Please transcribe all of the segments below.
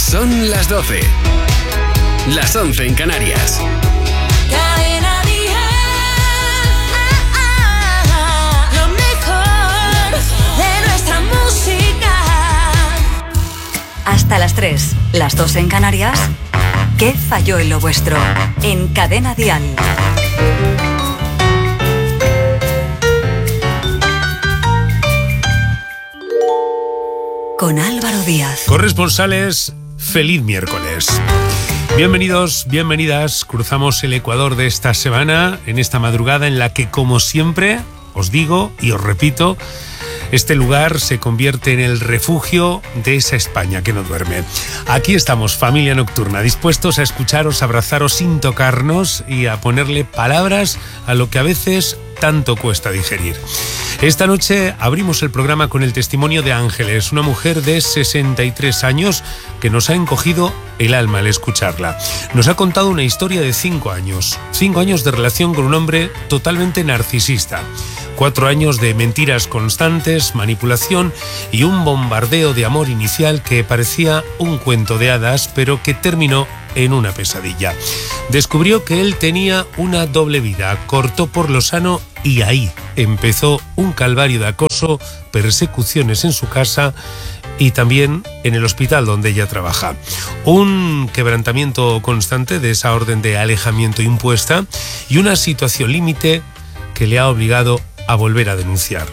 Son las 12. Las 11 en Canarias. Cadena Dial. Lo mejor de nuestra música. Hasta las 3, las 2 en Canarias. ¿Qué falló en lo vuestro? En Cadena Dial. Con Álvaro Díaz. Corresponsales, feliz miércoles. Bienvenidos, bienvenidas. Cruzamos el Ecuador de esta semana, en esta madrugada en la que, como siempre, os digo y os repito, este lugar se convierte en el refugio de esa España que no duerme. Aquí estamos, familia nocturna, dispuestos a escucharos, abrazaros sin tocarnos y a ponerle palabras a lo que a veces tanto cuesta digerir. Esta noche abrimos el programa con el testimonio de Ángeles, una mujer de 63 años que nos ha encogido el alma al escucharla. Nos ha contado una historia de 5 años. 5 años de relación con un hombre totalmente narcisista. 4 años de mentiras constantes, manipulación y un bombardeo de amor inicial que parecía un cuento de hadas, pero que terminó en una pesadilla. Descubrió que él tenía una doble vida, cortó por lo sano y ahí empezó un calvario de acoso, persecuciones en su casa y también en el hospital donde ella trabaja. Un quebrantamiento constante de esa orden de alejamiento impuesta y una situación límite que le ha obligado a volver a denunciar.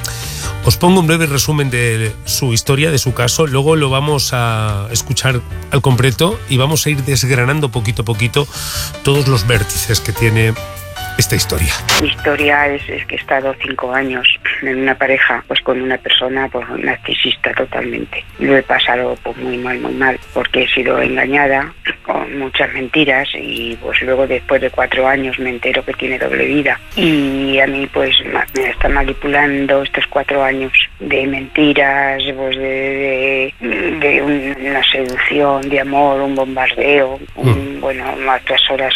Os pongo un breve resumen de su historia, de su caso, luego lo vamos a escuchar al completo y vamos a ir desgranando poquito a poquito todos los vértices que tiene esta historia. Mi historia es que he estado 5 años en una pareja pues con una persona pues narcisista totalmente. Lo he pasado pues muy mal, porque he sido engañada con muchas mentiras y pues luego después de 4 años me entero que tiene doble vida. Y a mí pues me está manipulando estos 4 años de mentiras, pues de una seducción, de amor, un bombardeo, a otras horas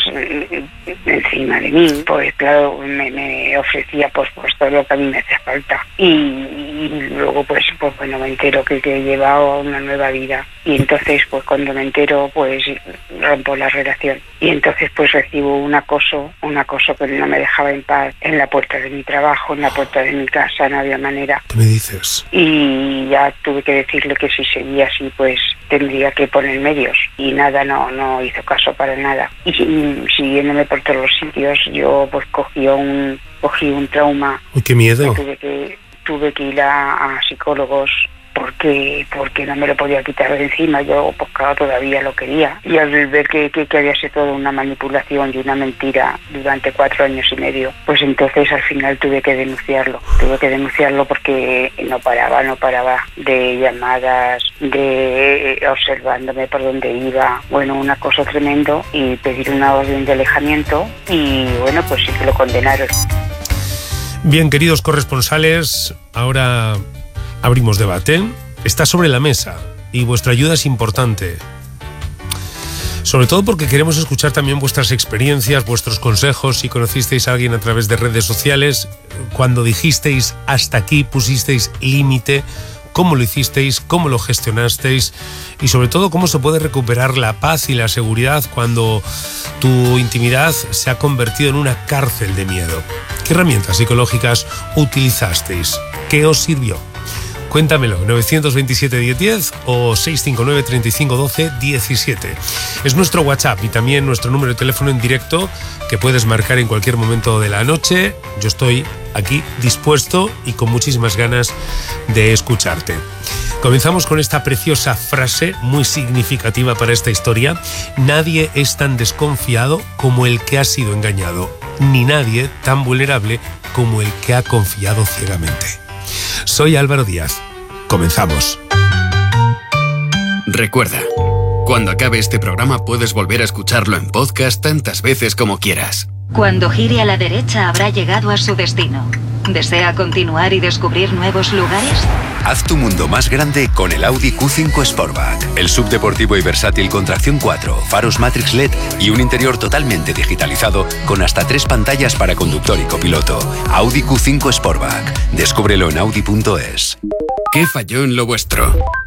encima de mí. Pues claro, me ofrecía pues todo lo que a mí me hacía falta y luego pues me entero que he llevado una nueva vida y entonces pues cuando me entero pues rompo la relación y entonces pues recibo un acoso que no me dejaba en paz en la puerta de mi trabajo, en la puerta de mi casa, no había manera. ¿Qué me dices? Y ya tuve que decirle que si seguía así pues tendría que poner medios y nada, no hizo caso para nada y siguiéndome por todos los sitios yo pues cogí un trauma. Uy, qué miedo. Tuve que ir a psicólogos porque no me lo podía quitar de encima. Yo pues claro todavía lo quería y al ver que había sido toda una manipulación y una mentira durante 4 años y medio, pues entonces al final tuve que denunciarlo porque no paraba de llamadas, de observándome por donde iba, una cosa tremendo, y pedir una orden de alejamiento y pues sí que lo condenaron. Bien, queridos corresponsales, ahora abrimos debate. Está sobre la mesa y vuestra ayuda es importante. Sobre todo porque queremos escuchar también vuestras experiencias, vuestros consejos. Si conocisteis a alguien a través de redes sociales, cuando dijisteis hasta aquí, pusisteis límite, cómo lo hicisteis, cómo lo gestionasteis y sobre todo cómo se puede recuperar la paz y la seguridad cuando tu intimidad se ha convertido en una cárcel de miedo. ¿Qué herramientas psicológicas utilizasteis? ¿Qué os sirvió? Cuéntamelo, 927-1010 o 659-3512-17. Es nuestro WhatsApp y también nuestro número de teléfono en directo que puedes marcar en cualquier momento de la noche. Yo estoy aquí dispuesto y con muchísimas ganas de escucharte. Comenzamos con esta preciosa frase muy significativa para esta historia. Nadie es tan desconfiado como el que ha sido engañado, ni nadie tan vulnerable como el que ha confiado ciegamente. Soy Álvaro Díaz. Comenzamos. Recuerda, cuando acabe este programa puedes volver a escucharlo en podcast tantas veces como quieras. Cuando gire a la derecha habrá llegado a su destino. ¿Desea continuar y descubrir nuevos lugares? Haz tu mundo más grande con el Audi Q5 Sportback. El subdeportivo y versátil con tracción 4, faros Matrix LED y un interior totalmente digitalizado con hasta 3 pantallas para conductor y copiloto. Audi Q5 Sportback. Descúbrelo en Audi.es. ¿Qué falló en lo vuestro?